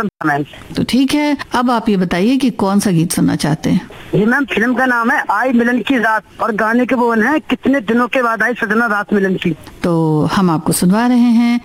पसंद था मैम। तो ठीक है, अब आप ये बताइए कि कौन सा गीत सुनना चाहते हैं। जी मैम, फिल्म का नाम है आई मिलन की रात और गाने के बोल हैं कितने दिनों के बाद आई सजना रात मिलन की। तो हम आपको सुनवा रहे हैं